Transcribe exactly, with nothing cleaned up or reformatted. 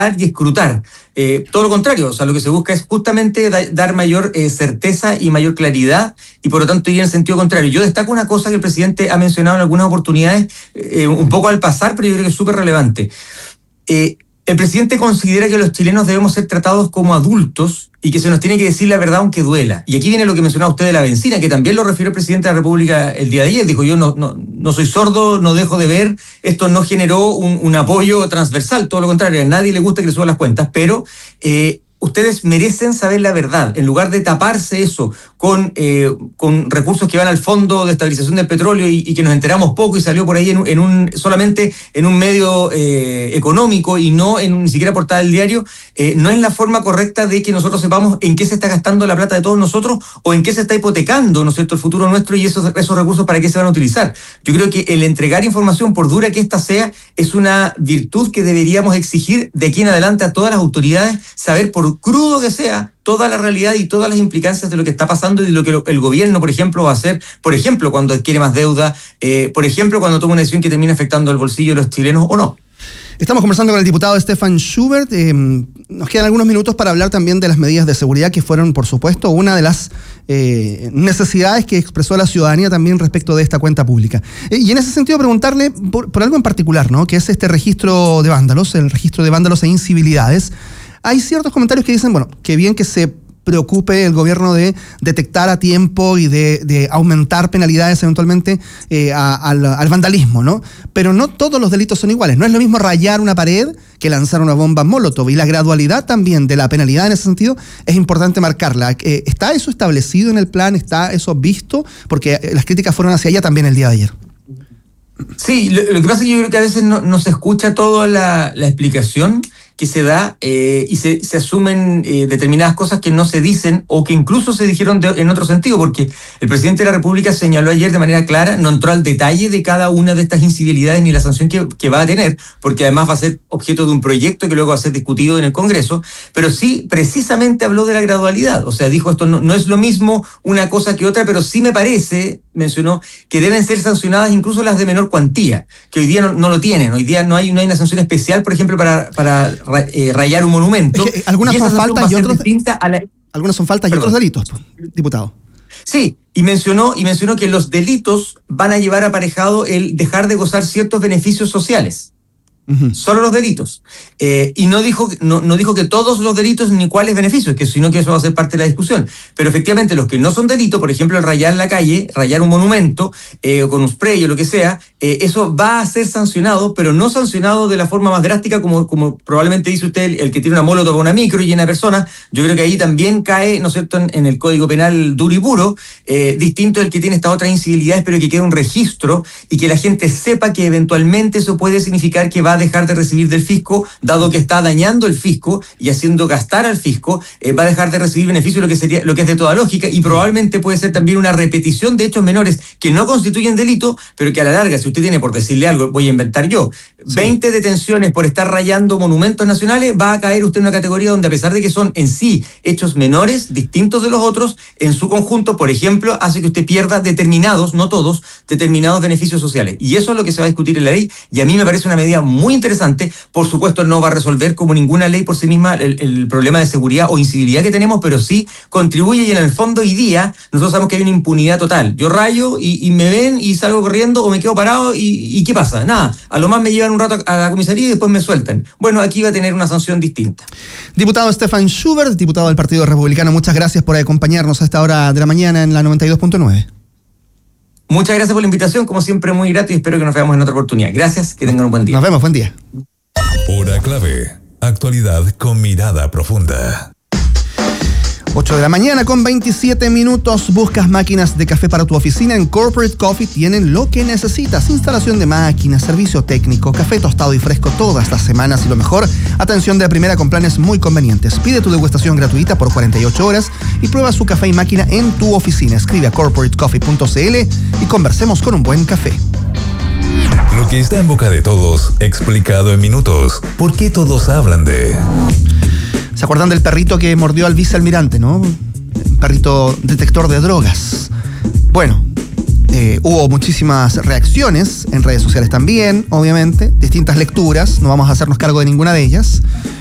y escrutar. Eh, todo lo contrario, o sea, lo que se busca es justamente da, dar mayor eh, certeza y mayor claridad, y por lo tanto ir en sentido contrario. Yo destaco una cosa que el presidente ha mencionado en algunas oportunidades, eh, un poco al pasar, pero yo creo que es súper relevante. Eh, el presidente considera que los chilenos debemos ser tratados como adultos y que se nos tiene que decir la verdad aunque duela. Y aquí viene lo que mencionaba usted de la benzina, que también lo refirió el presidente de la República el día de ayer. Dijo, yo no, no, no soy sordo, no dejo de ver, esto no generó un, un apoyo transversal, todo lo contrario, a nadie le gusta que le suban las cuentas, pero eh, ustedes merecen saber la verdad. En lugar de taparse eso con, eh, con recursos que van al Fondo de Estabilización del Petróleo y, y que nos enteramos poco y salió por ahí en, en un, solamente en un medio eh, económico y no en ni siquiera portada del diario, eh, no es la forma correcta de que nosotros sepamos en qué se está gastando la plata de todos nosotros o en qué se está hipotecando, ¿no es cierto?, el futuro nuestro, y esos, esos recursos para qué se van a utilizar. Yo creo que el entregar información, por dura que ésta sea, es una virtud que deberíamos exigir de aquí en adelante a todas las autoridades, saber por crudo que sea toda la realidad y todas las implicancias de lo que está pasando y de lo que el gobierno, por ejemplo, va a hacer, por ejemplo, cuando adquiere más deuda, eh, por ejemplo, cuando toma una decisión que termina afectando el bolsillo de los chilenos o no. Estamos conversando con el diputado Stefan Schubert. Eh, nos quedan algunos minutos para hablar también de las medidas de seguridad que fueron, por supuesto, una de las eh, necesidades que expresó la ciudadanía también respecto de esta cuenta pública. Eh, y en ese sentido preguntarle por, por algo en particular, ¿no?, que es este registro de vándalos, el registro de vándalos e incivilidades. Hay ciertos comentarios que dicen, bueno, que bien que se preocupe el gobierno de detectar a tiempo y de, de aumentar penalidades eventualmente eh, a, al, al vandalismo, ¿no? Pero no todos los delitos son iguales. No es lo mismo rayar una pared que lanzar una bomba molotov, y la gradualidad también de la penalidad en ese sentido es importante marcarla. Eh, ¿Está eso establecido en el plan? ¿Está eso visto? Porque las críticas fueron hacia allá también el día de ayer. Sí, lo, lo que pasa es que yo creo que a veces no, no se escucha toda la, la explicación que se da eh, y se, se asumen eh, determinadas cosas que no se dicen o que incluso se dijeron de, en otro sentido, porque el presidente de la República señaló ayer de manera clara, no entró al detalle de cada una de estas incivilidades ni la sanción que, que va a tener, porque además va a ser objeto de un proyecto que luego va a ser discutido en el Congreso, pero sí precisamente habló de la gradualidad. O sea, dijo, esto no, no es lo mismo una cosa que otra, pero sí me parece, mencionó, que deben ser sancionadas incluso las de menor cuantía, que hoy día no, no lo tienen. Hoy día no hay, no hay una sanción especial, por ejemplo, para, para eh, rayar un monumento. Es que algunas son faltas y otros, la... algunas son faltas y otros delitos, diputado. Sí, y mencionó, y mencionó que los delitos van a llevar aparejado el dejar de gozar ciertos beneficios sociales. Uh-huh. Solo los delitos. Eh, y no dijo, no, no dijo que todos los delitos ni cuáles beneficios, que, sino que eso va a ser parte de la discusión. Pero efectivamente los que no son delitos, por ejemplo, el rayar la calle, rayar un monumento, eh, o con un spray o lo que sea, eh, eso va a ser sancionado, pero no sancionado de la forma más drástica como, como probablemente dice usted, el, el que tiene una molotov o una micro y llena de personas. Yo creo que ahí también cae, ¿no es cierto?, en, en el Código Penal duro y puro, eh, distinto del que tiene estas otras incivilidades, pero que quede un registro y que la gente sepa que eventualmente eso puede significar que va a dejar de recibir del fisco, dado que está dañando el fisco y haciendo gastar al fisco, eh, va a dejar de recibir beneficios, lo que sería, lo que es de toda lógica, y probablemente puede ser también una repetición de hechos menores que no constituyen delito, pero que a la larga, si usted tiene, por decirle algo, voy a inventar yo, sí, veinte detenciones por estar rayando monumentos nacionales, va a caer usted en una categoría donde, a pesar de que son en sí hechos menores, distintos de los otros, en su conjunto, por ejemplo, hace que usted pierda determinados, no todos, determinados beneficios sociales. Y eso es lo que se va a discutir en la ley, y a mí me parece una medida muy interesante. Por supuesto, no va a resolver como ninguna ley por sí misma el, el problema de seguridad o incivilidad que tenemos, pero sí contribuye, y en el fondo hoy día nosotros sabemos que hay una impunidad total. Yo rayo y, y me ven y salgo corriendo o me quedo parado y, y ¿qué pasa? Nada, a lo más me llevan un rato a la comisaría y después me sueltan. Bueno, aquí va a tener una sanción distinta. Diputado Stefan Schubert, diputado del Partido Republicano, muchas gracias por acompañarnos a esta hora de la mañana en la noventa y dos punto nueve. Muchas gracias por la invitación, como siempre muy grato, y espero que nos veamos en otra oportunidad. Gracias, que tengan un buen día. Nos vemos, buen día. Hora clave, actualidad con mirada profunda. ocho de la mañana con veintisiete minutos. ¿Buscas máquinas de café para tu oficina? En Corporate Coffee tienen lo que necesitas: instalación de máquinas, servicio técnico, café tostado y fresco todas las semanas, y lo mejor, atención de primera con planes muy convenientes. Pide tu degustación gratuita por cuarenta y ocho horas y prueba su café y máquina en tu oficina. Escribe a corporate coffee punto c l y conversemos con un buen café. Lo que está en boca de todos, explicado en minutos. ¿Por qué todos hablan de...? ¿Se acuerdan del perrito que mordió al vicealmirante, no? Un perrito detector de drogas. Bueno, eh, hubo muchísimas reacciones en redes sociales también, obviamente, distintas lecturas, no vamos a hacernos cargo de ninguna de ellas.